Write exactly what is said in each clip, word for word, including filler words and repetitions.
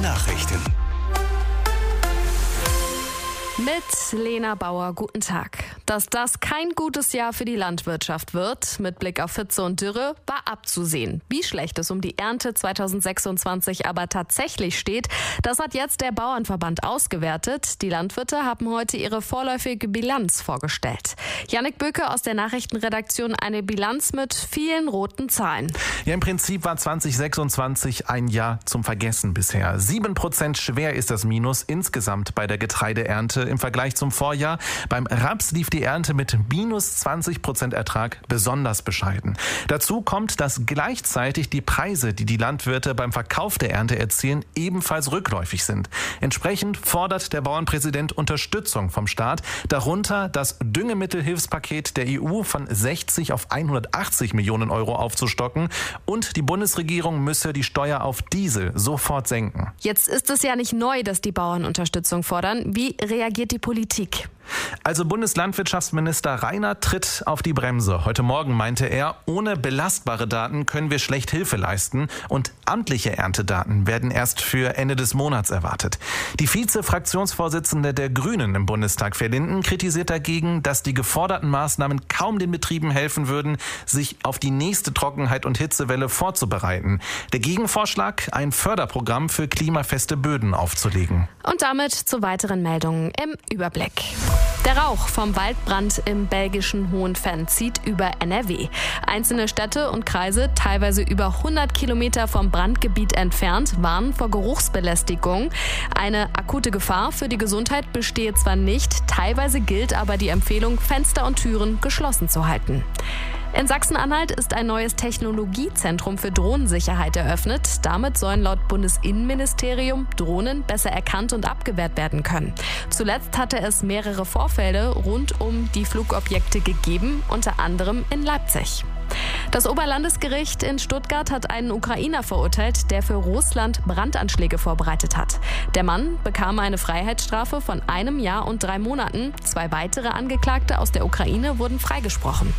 Nachrichten. Mit Lena Bauer, guten Tag. Dass das kein gutes Jahr für die Landwirtschaft wird, mit Blick auf Hitze und Dürre, war abzusehen. Wie schlecht es um die Ernte zweitausendsechsundzwanzig aber tatsächlich steht, das hat jetzt der Bauernverband ausgewertet. Die Landwirte haben heute ihre vorläufige Bilanz vorgestellt. Jannik Böke aus der Nachrichtenredaktion, eine Bilanz mit vielen roten Zahlen. Ja, im Prinzip war zweitausendsechsundzwanzig ein Jahr zum Vergessen bisher. Sieben Prozent schwer ist das Minus insgesamt bei der Getreideernte im Vergleich zum Vorjahr. Beim Raps lief die Ernte mit minus zwanzig Prozent Ertrag besonders bescheiden. Dazu kommt, dass gleichzeitig die Preise, die die Landwirte beim Verkauf der Ernte erzielen, ebenfalls rückläufig sind. Entsprechend fordert der Bauernpräsident Unterstützung vom Staat, darunter das Düngemittelhilfspaket der E U von sechzig auf hundertachtzig Millionen Euro aufzustocken und die Bundesregierung müsse die Steuer auf Diesel sofort senken. Jetzt ist es ja nicht neu, dass die Bauern Unterstützung fordern. Wie reagiert die Politik? Also Bundeslandwirtschaftsminister Reiner tritt auf die Bremse. Heute Morgen meinte er, ohne belastbare Daten können wir schlecht Hilfe leisten und amtliche Erntedaten werden erst für Ende des Monats erwartet. Die Vize-Fraktionsvorsitzende der Grünen im Bundestag, Verlinden, kritisiert dagegen, dass die geforderten Maßnahmen kaum den Betrieben helfen würden, sich auf die nächste Trockenheit und Hitzewelle vorzubereiten. Der Gegenvorschlag, ein Förderprogramm für klimafeste Böden aufzulegen. Und damit zu weiteren Meldungen im Überblick. Der Rauch vom Waldbrand im belgischen Hohenfenn zieht über N R W. Einzelne Städte und Kreise, teilweise über hundert Kilometer vom Brandgebiet entfernt, warnen vor Geruchsbelästigung. Eine akute Gefahr für die Gesundheit bestehe zwar nicht, teilweise gilt aber die Empfehlung, Fenster und Türen geschlossen zu halten. In Sachsen-Anhalt ist ein neues Technologiezentrum für Drohnensicherheit eröffnet. Damit sollen laut Bundesinnenministerium Drohnen besser erkannt und abgewehrt werden können. Zuletzt hatte es mehrere Vorfälle rund um die Flugobjekte gegeben, unter anderem in Leipzig. Das Oberlandesgericht in Stuttgart hat einen Ukrainer verurteilt, der für Russland Brandanschläge vorbereitet hat. Der Mann bekam eine Freiheitsstrafe von einem Jahr und drei Monaten. Zwei weitere Angeklagte aus der Ukraine wurden freigesprochen.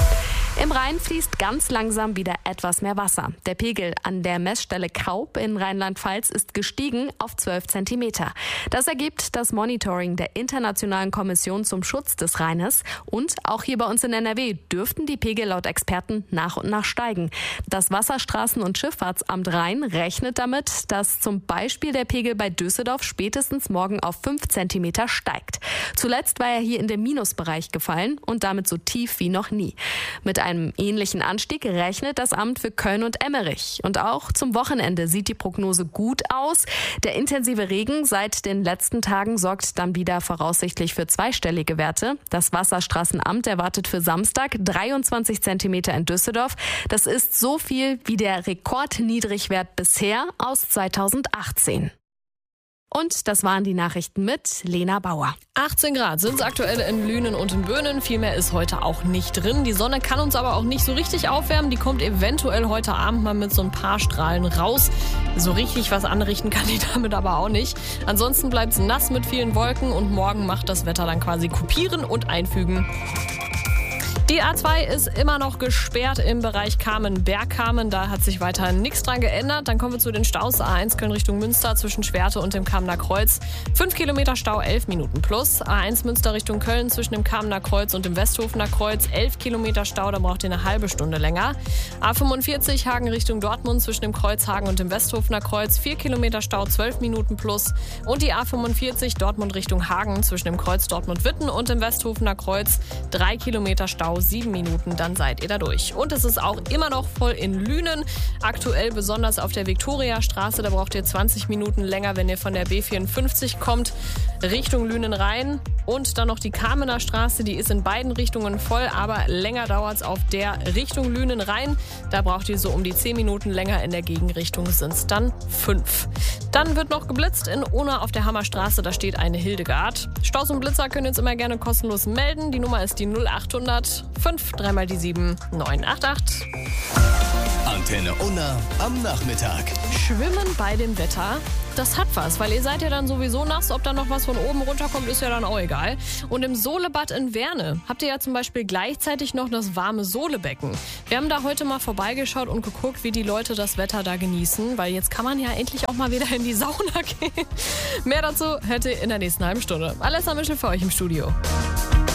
Im Rhein fließt ganz langsam wieder etwas mehr Wasser. Der Pegel an der Messstelle Kaub in Rheinland-Pfalz ist gestiegen auf zwölf Zentimeter. Das ergibt das Monitoring der Internationalen Kommission zum Schutz des Rheines. Und auch hier bei uns in N R W dürften die Pegel laut Experten nach und nach steigen. Das Wasserstraßen- und Schifffahrtsamt Rhein rechnet damit, dass zum Beispiel der Pegel bei Düsseldorf spätestens morgen auf fünf Zentimeter steigt. Zuletzt war er hier in den Minusbereich gefallen und damit so tief wie noch nie. Mit einem ähnlichen Anstieg rechnet das Amt für Köln und Emmerich. Und auch zum Wochenende sieht die Prognose gut aus. Der intensive Regen seit den letzten Tagen sorgt dann wieder voraussichtlich für zweistellige Werte. Das Wasserstraßenamt erwartet für Samstag dreiundzwanzig Zentimeter in Düsseldorf. Das ist so viel wie der Rekordniedrigwert bisher aus zweitausendachtzehn. Und das waren die Nachrichten mit Lena Bauer. achtzehn Grad sind es aktuell in Lünen und in Böhnen. Viel mehr ist heute auch nicht drin. Die Sonne kann uns aber auch nicht so richtig aufwärmen. Die kommt eventuell heute Abend mal mit so ein paar Strahlen raus. So richtig was anrichten kann die damit aber auch nicht. Ansonsten bleibt es nass mit vielen Wolken und morgen macht das Wetter dann quasi kopieren und einfügen. Die A zwei ist immer noch gesperrt im Bereich Kamen-Bergkamen. Da hat sich weiter nichts dran geändert. Dann kommen wir zu den Staus. A eins Köln Richtung Münster zwischen Schwerte und dem Kamener Kreuz. fünf Kilometer Stau, elf Minuten plus. A eins Münster Richtung Köln zwischen dem Kamener Kreuz und dem Westhofener Kreuz. elf Kilometer Stau, da braucht ihr eine halbe Stunde länger. A fünfundvierzig Hagen Richtung Dortmund zwischen dem Kreuz Hagen und dem Westhofener Kreuz. vier Kilometer Stau, zwölf Minuten plus. Und die A fünfundvierzig Dortmund Richtung Hagen zwischen dem Kreuz Dortmund-Witten und dem Westhofener Kreuz. drei Kilometer Stau, sieben Minuten, dann seid ihr da durch. Und es ist auch immer noch voll in Lünen. Aktuell besonders auf der Viktoriastraße, da braucht ihr zwanzig Minuten länger, wenn ihr von der B vierundfünfzig kommt, Richtung Lünen rein. Und dann noch die Kamener Straße, die ist in beiden Richtungen voll, aber länger dauert es auf der Richtung Lünen rein. Da braucht ihr so um die zehn Minuten länger, in der Gegenrichtung sind es dann fünf. Dann wird noch geblitzt in Ohna auf der Hammerstraße, da steht eine Hildegard. Staus und Blitzer könnt ihr jetzt immer gerne kostenlos melden. Die Nummer ist die null achthundert fünf dreimal die sieben neun acht acht. Antenne Unna am Nachmittag. Schwimmen bei dem Wetter, das hat was, weil ihr seid ja dann sowieso nass. Ob da noch was von oben runterkommt, ist ja dann auch egal. Und im Solebad in Werne habt ihr ja zum Beispiel gleichzeitig noch das warme Solebecken. Wir haben da heute mal vorbeigeschaut und geguckt, wie die Leute das Wetter da genießen, weil jetzt kann man ja endlich auch mal wieder in die Sauna gehen. Mehr dazu hört ihr in der nächsten halben Stunde. Alessa Mischel für euch im Studio.